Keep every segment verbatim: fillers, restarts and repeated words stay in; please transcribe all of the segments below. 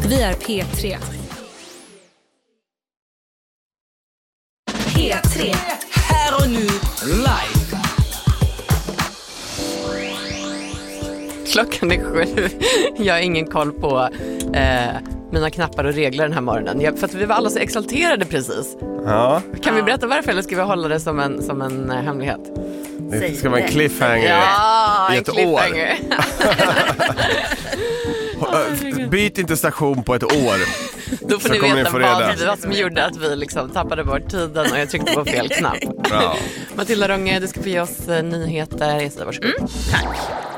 Vi är P tre. P tre. Här och nu, live. Klockan är sju. Jag har ingen koll på eh, mina knappar och regler den här morgonen. Jag, för att vi var alla så exalterade precis. Ja. Kan vi berätta varför eller ska vi hålla det som en, som en uh, hemlighet? Det ska vara en cliffhanger ja, i en ett cliffhanger. år. Byt inte station på ett år. Då får så ni veta ni vad det var som gjorde att vi liksom tappade bort tiden och jag tryckte på fel knapp. Bra. Matilda Ronge, du ska få ge oss uh, nyheter. Jag varsågod. Mm, tack.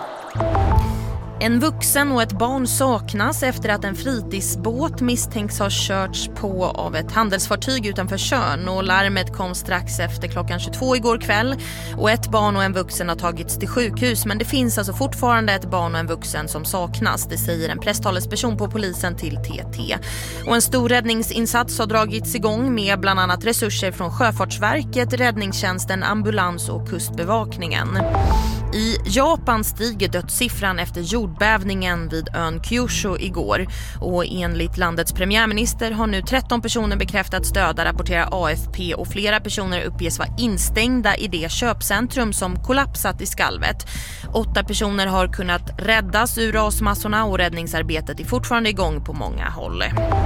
En vuxen och ett barn saknas efter att en fritidsbåt misstänks ha körts på av ett handelsfartyg utanför Tjörn, och larmet kom strax efter klockan tjugotvå igår kväll, och ett barn och en vuxen har tagits till sjukhus, men det finns alltså fortfarande ett barn och en vuxen som saknas, det säger en presstalesperson på polisen till T T. Och en stor räddningsinsats har dragits igång med bland annat resurser från Sjöfartsverket, räddningstjänsten, ambulans och kustbevakningen. I Japan stiger dödssiffran efter jordbävningen vid ön Kyushu igår, och enligt landets premiärminister har nu tretton personer bekräftats döda, rapporterar A F P, och flera personer uppges vara instängda i det köpcentrum som kollapsat i skalvet. Åtta personer har kunnat räddas ur rasmassorna och räddningsarbetet är fortfarande igång på många håll.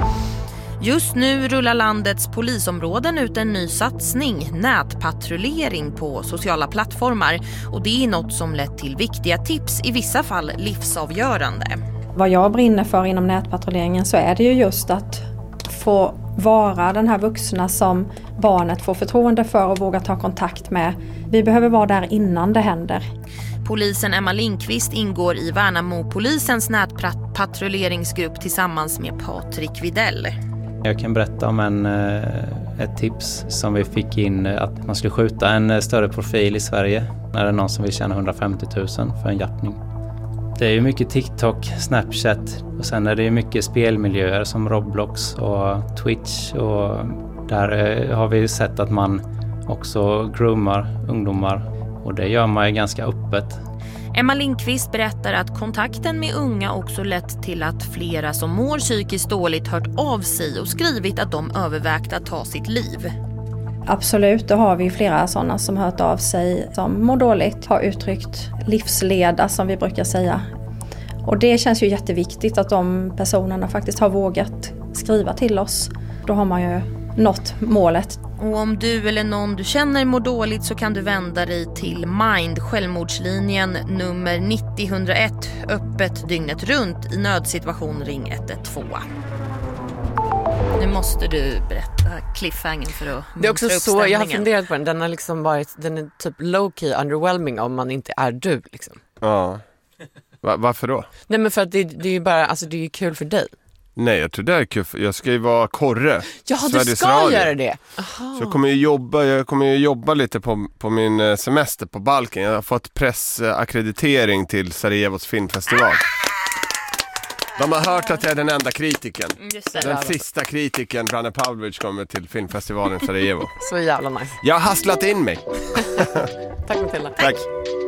Just nu rullar landets polisområden ut en ny satsning, nätpatrullering på sociala plattformar, och det är något som lett till viktiga tips, i vissa fall livsavgörande. Vad jag brinner för inom nätpatrulleringen så är det ju just att få vara den här vuxna som barnet får förtroende för och våga ta kontakt med. Vi behöver vara där innan det händer. Polisen Emma Lindqvist ingår i Värnamo-polisens nätpatrulleringsgrupp tillsammans med Patrik Videll. Jag kan berätta om en, ett tips som vi fick in, att man skulle skjuta en större profil i Sverige när det är någon som vill tjäna hundrafemtio tusen för en jappning. Det är ju mycket TikTok, Snapchat, och sen är det ju mycket spelmiljöer som Roblox och Twitch, och där har vi sett att man också groomar ungdomar, och det gör man ju ganska öppet. Emma Lindqvist berättar att kontakten med unga också lett till att flera som mår psykiskt dåligt hört av sig och skrivit att de övervägt att ta sitt liv. Absolut, då har vi flera sådana som hört av sig som mår dåligt, har uttryckt livsleda som vi brukar säga. Och det känns ju jätteviktigt att de personerna faktiskt har vågat skriva till oss. Då har man ju nått målet. Och om du eller någon du känner mår dåligt så kan du vända dig till Mind, självmordslinjen nummer nittio ett noll ett, öppet dygnet runt. I nödsituation ring ett ett två. Nu måste du berätta cliffhangern för att det är också så, jag har funderat på den. Den har liksom varit, den är typ low-key underwhelming om man inte är du liksom. Ja. Va- varför då? Nej, men för att det, det är ju bara, alltså det är ju kul för dig. Nej, jag tror det är kul. Jag ska ju vara korre. Ja, du Sveriges ska Radio. göra det. Aha. Så jag kommer ju jobba, jag kommer ju jobba lite på, på min semester på Balkan. Jag har fått pressakkreditering till Sarajevos filmfestival. De har hört att jag är den enda kritiken. Den sista kritiken, Branne Pavlovic, kommer till filmfestivalen i Sarajevo. Så jävla nice. Jag har hasslat in mig. Tack Matilda. Tack.